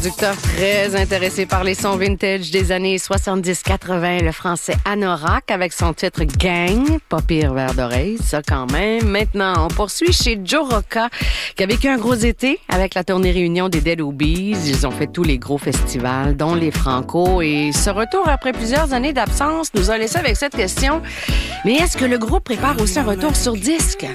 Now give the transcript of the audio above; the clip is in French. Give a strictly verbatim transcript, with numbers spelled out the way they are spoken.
producteur très intéressé par les sons vintage des années soixante-dix quatre-vingt, le français Anorak avec son titre Gang. Pas pire verre d'oreille, ça quand même. Maintenant, on poursuit chez Joe Rocca, qui a vécu un gros été avec la tournée réunion des Dead Obies. Ils ont fait tous les gros festivals, dont les Franco. Et ce retour après plusieurs années d'absence nous a laissé avec cette question. Mais est-ce que le groupe prépare aussi un retour sur disque?